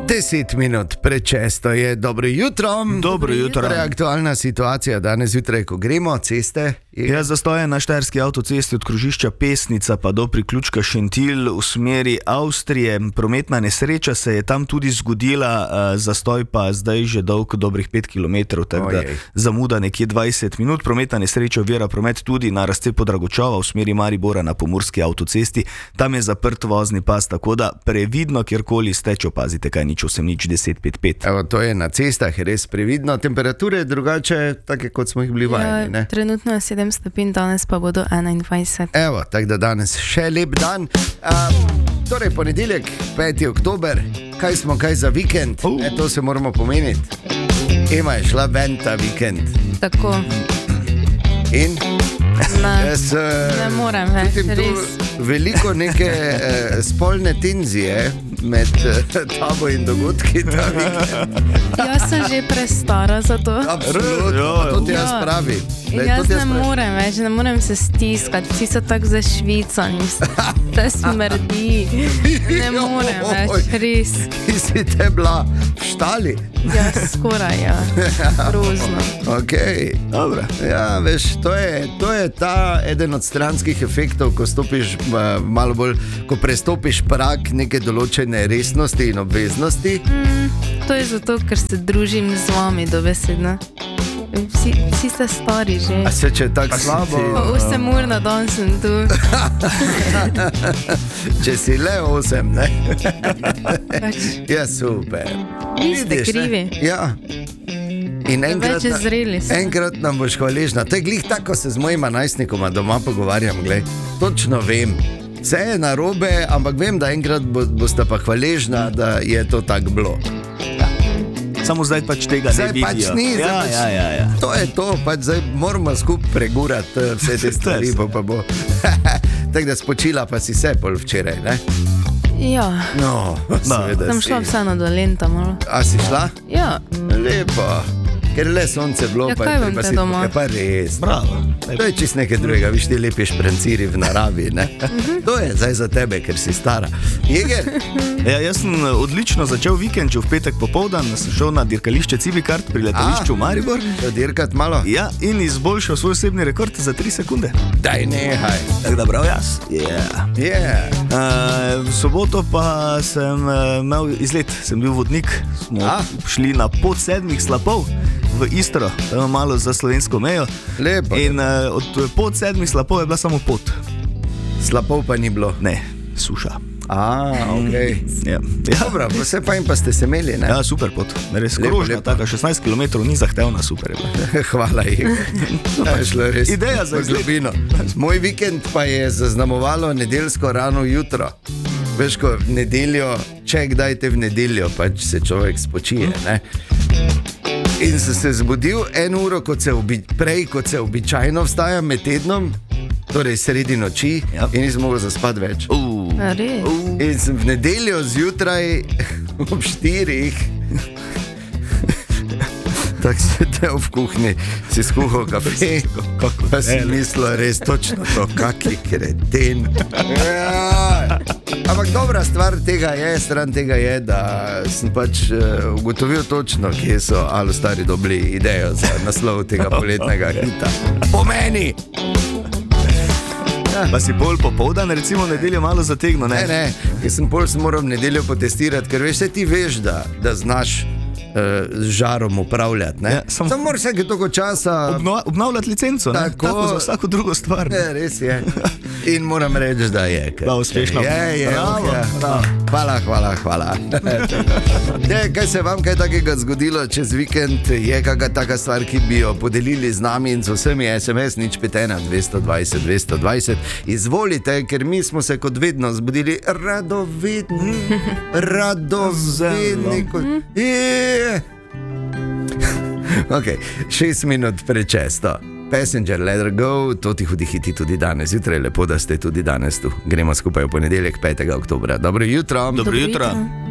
10 minut pred 6 je dobro jutro. Dobro jutro. Torej, aktualna situacija danes zjutraj, ko gremo ceste. Jaz zastojen na štajerski avtocesti od krožišča Pesnica pa do priključka Šentilj v smeri Avstrije. Prometna nesreča se je tam tudi zgodila, zastoj pa zdaj že dolg dobrih 5 km, tako da zamuda nekje 20 minut. Prometna nesreča ovira promet tudi na razcepu Dragočova v smeri Maribora na pomurski avtocesti. Tam je zaprt vozni pas, tako da previdno, kjerkoli ste, če opazite kaj nič 1055. Evo, to je na cestah, je res previdno. Temperature drugače, take kot smo jih bili vajeni, ne? Trenutno je 7 stopinj, danes pa bodo 21. Evo, tako da danes še lep dan. Torej, ponedeljek, 5. oktober, kaj smo kaj za vikend? To se moramo pomeniti. Ema je šla ven ta vikend. Tako. In? Jaz ne morem več, res. Veliko neke spolne tenzije med tabo in dogodki ta vikend. Jaz sem že prestara za to. Absolutno, to ti jaz pravim. Jaz ne morem več, ne morem se stiskati, vsi so tako zašvicani, te smrdi, ne morem več, res. Ti si te bila v štali? Ja, skoraj, ja, grozno. Okej, dobro. Ja, veš, to je ta eden od stranskih efektov, ko stopiš malo bolj, ko prestopiš prag neke določene resnosti in obveznosti. To je zato, ker se družim z vami dobesedno. Vsi ste stari že. A se če tako slabo? 8 ur na dan sem tu. Če si le 8, ne? Ja, super. Vi ste krivi. Ja. In enkrat nam boš hvaležna. To je glih tako, se z mojima najstnikoma doma pogovarjam, glej. Točno vem. Vse je narobe, ampak vem, da enkrat boste pa hvaležna, da je to tako bilo. Samo zdaj pač tega ne vidijo. Pač ni, ja. To je to, pač zdaj moramo skupaj pregurati vse te stvari, pa bo. Tako da spočila pa si se pol včeraj, ne? Ja. No, seveda si. Sem šla vseeno do Lenta malo. A si šla? Ja. Lepo. Ker le sonce bilo, ja, pa je treba si doma. Ja, pa res. Bravo. To je čist nekaj drugega, viš ti lepi šprenciri v naravi, ne? To je zdaj za tebe, ker si stara. Jeger? Ja, jaz sem odlično začel vikend, že v petek popoldan, sem šel na dirkališče Cibikart pri letališču Maribor. Dirkat malo? Ja, in izboljšal svoj osebni rekord za 3 sekunde. Daj nehaj. Tako da prav jaz. V soboto pa sem imel izlet, sem bil vodnik. Smo šli na pot 7 slapov v Istro, tam malo za slovensko mejo. Lepo. In od pot 7 slapov je bila samo pot. Slapov pa ni bilo? Ne, suša. Okej. Ja. Dobro, vse pa in pa ste se imeli, ne? Ja, super pot. Res krožna, taka 16 km, ni zahtevna, super je bila. Hvala jim. To je šlo res. Ideja za globino. Moj vikend pa je zaznamovalo nedeljsko rano jutro. Veš, ko v nedeljo, če kdaj te v nedeljo, pač se človek spočije, ne? In sem se zbudil 1 uro prej, kot se običajno vstajam med tednom, torej sredi noči, in nisem mogel zaspati več. In sem v nedeljo zjutraj ob 4 tako sedel v kuhinji, si skuhal kafe, pa si mislil res točno to, kaki kreten. Ampak dobra stvar tega je, stran tega je, da sem pač ugotovil točno, kje so Alo Stari dobili idejo za naslov tega poletnega hita. Po meni! Pa si bolj popoldan, recimo v nedeljo malo zategno, ne? Ne, ker sem moral v nedeljo potestirati, ker veš, ti veš, da znaš z žarom upravljati, ne? Samo moraš vsake toliko časa obnavljati licenco, ne? Tako za vsako drugo stvar. Ne, res je. In moram reči, da je. Da, uspešno. Hvala. Kaj se vam kaj takega zgodilo čez vikend? Je kakšna taka stvar, ki bi jo podelili z nami in z vsemi SMS 051 220 220. Izvolite, ker mi smo se kot vedno zbudili radovedni. Ok, 6 minut pred 6. Passenger, let her go, to ti hudi hiti tudi danes. Zjutraj lepo, da ste tudi danes tu. Gremo skupaj v ponedeljek, 5. oktobra. Dobro jutro. Dobro jutro.